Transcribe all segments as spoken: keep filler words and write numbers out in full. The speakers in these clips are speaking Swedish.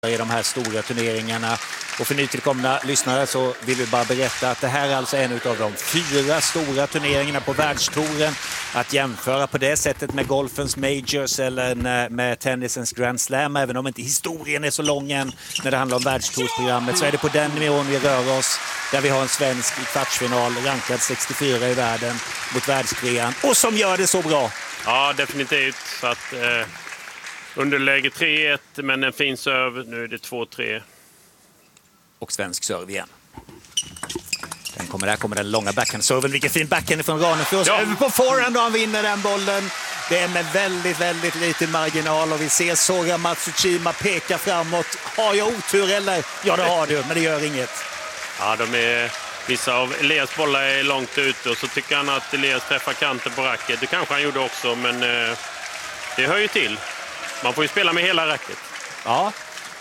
i de här stora turneringarna. Och för nytillkomna lyssnare så vill vi bara berätta att det här är alltså en av de fyra stora turneringarna på världstouren. Att jämföra på det sättet med golfens majors eller med tennisens Grand Slam, även om inte historien är så lång än när det handlar om världstoursprogrammet, så är det på den nivån vi rör oss, där vi har en svensk i kvartsfinal rankad sextiofyra i världen mot världstrean och som gör det så bra. Ja, definitivt. Så att, eh, underläge tre ett, men en fin serve. Nu är det två tre. Och svensk serve igen. Den kommer, där kommer den långa backhand-serven. Vilken fin backhand från Ranefors. Ja. Över på forehand och han vinner den bollen. Det är med väldigt, väldigt liten marginal. Och vi ser Sora Matsushima peka framåt. Har jag otur eller? Ja, det har du, men det gör inget. Ja, de är... Vissa av Elias bollar är långt ute och så tycker han att Elias träffar kanten på racket. Det kanske han gjorde också, men eh, det hör ju till. Man får ju spela med hela racket. Ja.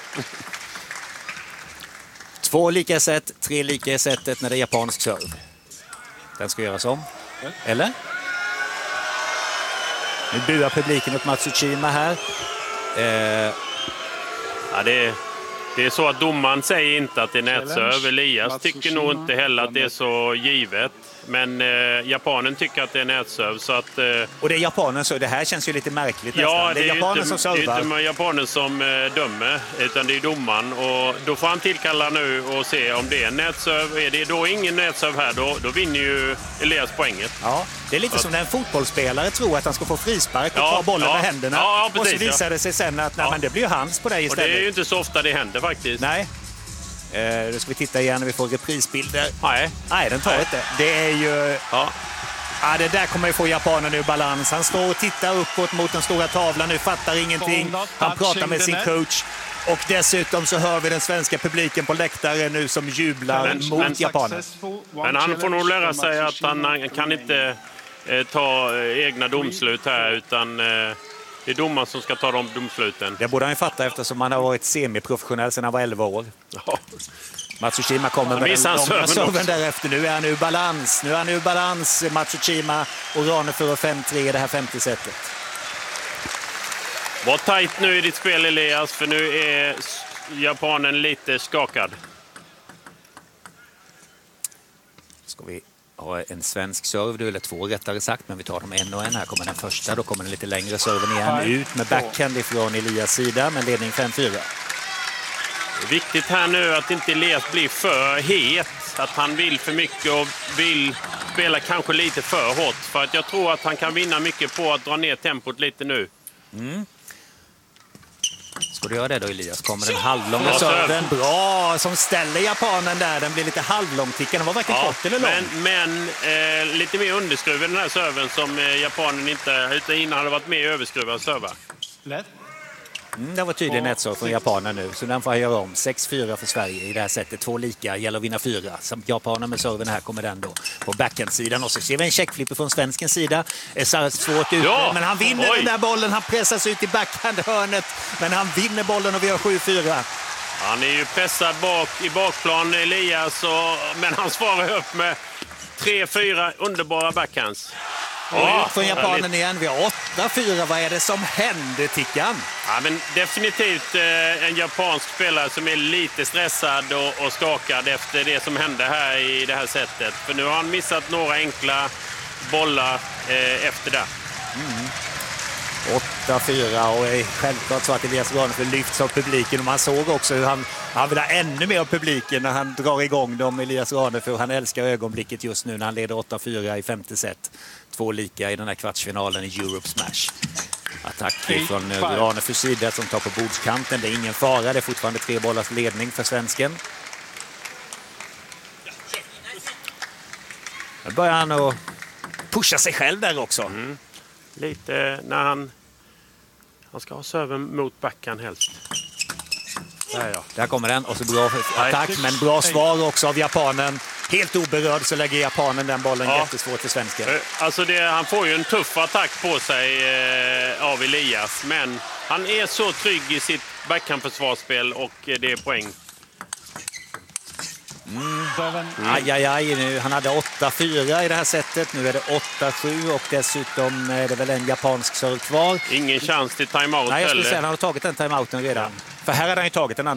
Två lika set, tre lika i setet när det är japansk serve. Den ska göras om. Eller? Nu buar publiken åt Matsushima här. Eh... Ja, det är... Det är så att domaren säger inte att det är nätserve. Elias tycker nog inte heller att det är så givet. Men eh, japanen tycker att det är nätserve. Så att, eh, och det är japanen, så det här känns ju lite märkligt ja, nästan. Det är, det är japanen inte, som servar. Det är inte japanen som eh, dömer, utan det är domaren. Och då får han tillkalla nu och se om det är nätserve. Är det då ingen nätserve här, då, då vinner ju Elias poänget. Ja, det är lite så som när en fotbollsspelare tror att han ska få frispark och ja, ta bollen ja, med händerna. Ja, ja, och så visar ja. det sig sen att nej, ja. men det blir hans på dig istället. Och det är ju inte så ofta det händer faktiskt. Nej. Eh, då ska vi titta igen när vi får reprisbilder. Nej. Nej, den tar Nej. inte. Det är ju... Ja. Ja, det där kommer ju få japanen ur balans. Han står och tittar uppåt mot den stora tavlan nu, fattar ingenting. Han pratar med sin coach. Och dessutom så hör vi den svenska publiken på läktaren nu som jublar men, mot men, japanen. Men han får nog lära sig att han, han kan inte eh, ta eh, egna domslut här, utan... Eh, Det är domaren som ska ta de domsluten. Det borde han ju fatta eftersom han har varit semiprofessionell sedan han var elva år. Ja. Matsushima kommer med den långa serven därefter. Nu är han ur balans. Nu är han ur balans, Matsushima. Och Ranefors fem tre i det här femte setet. Var tajt nu i ditt spel, Elias, för nu är japanen lite skakad. Ska vi ha en svensk serve, eller två rättare sagt, men vi tar dem en och en. Här kommer den första, då kommer den lite längre serven igen. Ut med backhand ifrån Elias sida, men ledning fem fyra. Det är viktigt här nu att inte Elias blir för het. Att han vill för mycket och vill spela kanske lite för hårt. För att jag tror att han kan vinna mycket på att dra ner tempot lite nu. Mm. Ska du göra det då, Elias? Kommer den halvlånga serven. Bra, som ställer japanen där. Den blir lite halvlångtickad. Den var varken ja, kort eller lång. Men, men eh, lite mer underskruven den här serven som eh, japanen inte utan innan hade varit mer överskruvad serva. Lätt. Mm, det var tydligen ett så från japanen nu. Så den får jag göra om. sex fyra för Sverige i det här sättet. Två lika, gäller att vinna fyra. Som japanen med serven här kommer den då på backhandsidan. Och så ser vi en checkflipper från svenskens sida. Är svårt ut, ja, men han vinner oj. den där bollen. Han pressas ut i backhandhörnet. Men han vinner bollen och vi har sju fyra. Han är ju pressad bak i bakplan, Elias. Och, men han svarar upp med tre fyra underbara backhands. Ja, från japanen igen. Vi har åtta fyra. Vad är det som händer, Tickan? Ja, men definitivt eh, en japansk spelare som är lite stressad och, och skakad efter det som hände här i det här sättet. För nu har han missat några enkla bollar eh, efter det. Mm. åtta fyra och är självklart så att Elias Ranefors lyfts av publiken. Och man såg också hur han, han vill ha ännu mer av publiken när han drar igång dem. Elias Ranefors, han älskar ögonblicket just nu när han leder åtta fyra i femte set. Två lika i den här kvartsfinalen i Europe Smash. Attack från Ranefors sida som tar på bordskanten. Det är ingen fara, det är fortfarande tre bollars ledning för svensken. Nu börjar han att pusha sig själv där också. Mm. Lite när han han ska ha serven mot backhand helst. Där, ja. Där kommer den och så bra attack, men bra svar också av japanen. Helt oberörd så lägger japanen den bollen ja. jättesvårt till svensken. Alltså det, han får ju en tuff attack på sig eh, av Elias, men han är så trygg i sitt backhandförsvarsspel och eh, det är poäng. Mm. Mm. Aj, aj, aj, nu. Han hade åtta fyra i det här sättet. Nu är det åtta sju och dessutom är det väl en japansk serve kvar. Ingen chans till timeout. Nej, jag skulle säga att han har tagit den timeouten redan. För här hade han ju tagit en annan.